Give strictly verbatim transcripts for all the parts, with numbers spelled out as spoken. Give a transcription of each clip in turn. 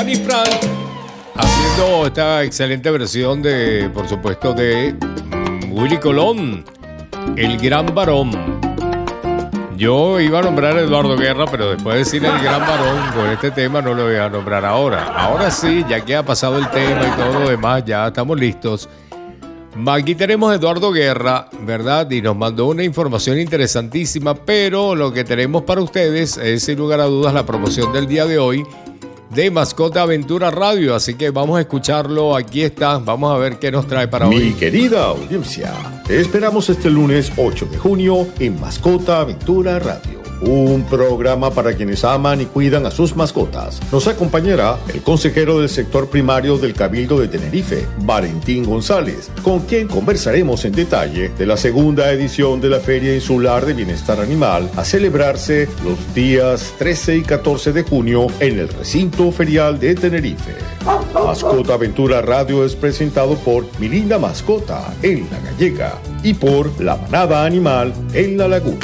Fanny Frank haciendo esta excelente versión de, por supuesto, de um, Willy Colón, El Gran Varón. Yo iba a nombrar a Eduardo Guerra, pero después de decir El Gran Varón con este tema no lo voy a nombrar ahora. Ahora sí, ya que ha pasado el tema y todo lo demás, ya estamos listos. Aquí tenemos a Eduardo Guerra, ¿verdad? Y nos mandó una información interesantísima, pero lo que tenemos para ustedes es, sin lugar a dudas, la promoción del día de hoy de Mascota Aventura Radio. Así que vamos a escucharlo. Aquí está. Vamos a ver qué nos trae para Mi hoy. Mi querida audiencia, te esperamos este lunes ocho de junio en Mascota Aventura Radio. Un programa para quienes aman y cuidan a sus mascotas. Nos acompañará el consejero del sector primario del Cabildo de Tenerife, Valentín González, con quien conversaremos en detalle de la segunda edición de la Feria Insular de Bienestar Animal a celebrarse los días trece y catorce de junio en el recinto ferial de Tenerife. Mascota Aventura Radio es presentado por Mi Linda Mascota en La Gallega y por La Manada Animal en La Laguna.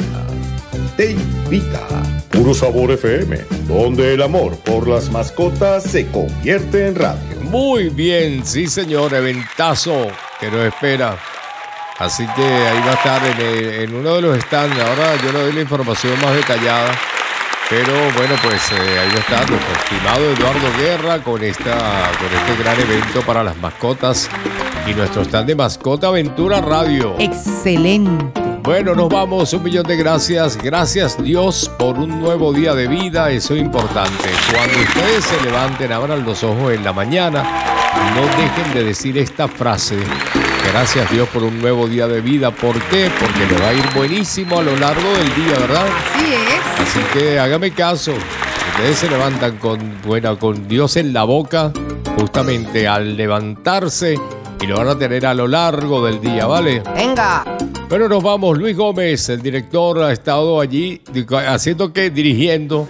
Te invita Puro Sabor F M, donde el amor por las mascotas se convierte en radio. Muy bien, sí señor, eventazo que nos espera. Así que ahí va a estar en, el, en uno de los stands. Ahora yo le doy la información más detallada. Pero bueno, pues eh, ahí va a estar nuestro estimado Eduardo Guerra con, esta, con este gran evento para las mascotas y nuestro stand de Mascota Aventura Radio. Excelente. Bueno, nos vamos. Un millón de gracias. Gracias, Dios, por un nuevo día de vida. Eso es importante. Cuando ustedes se levanten, abran los ojos en la mañana, no dejen de decir esta frase. Gracias, Dios, por un nuevo día de vida. ¿Por qué? Porque le va a ir buenísimo a lo largo del día, ¿verdad? Así es. Así que hágame caso. Ustedes se levantan con, bueno, con Dios en la boca, justamente al levantarse, y lo van a tener a lo largo del día, ¿vale? Venga. Bueno, nos vamos. Luis Gómez, el director, ha estado allí haciendo que dirigiendo,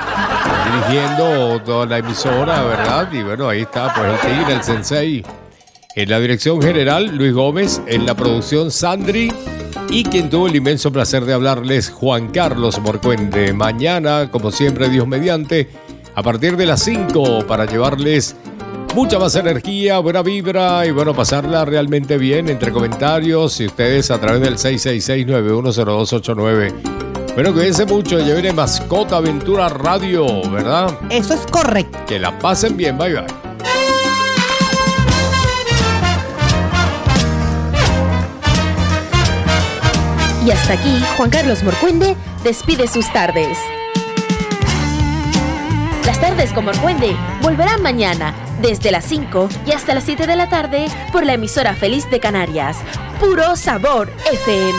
dirigiendo toda la emisora, ¿verdad? Y bueno, ahí está, pues el tigre, el sensei. En la dirección general, Luis Gómez. En la producción, Sandri. Y quien tuvo el inmenso placer de hablarles, Juan Carlos Morcuende. Mañana, como siempre, Dios mediante, a partir de las cinco, para llevarles mucha más energía, buena vibra y bueno, pasarla realmente bien entre comentarios y ustedes a través del seis seis seis, nueve uno cero dos ocho nueve. Bueno, cuídense mucho, ya viene Mascota Aventura Radio, ¿verdad? Eso es correcto. Que la pasen bien, bye bye. Y hasta aquí, Juan Carlos Morcuende despide sus tardes. Las tardes con Morcuende volverán mañana, desde las cinco y hasta las siete de la tarde, por la emisora Feliz de Canarias. Puro Sabor F M.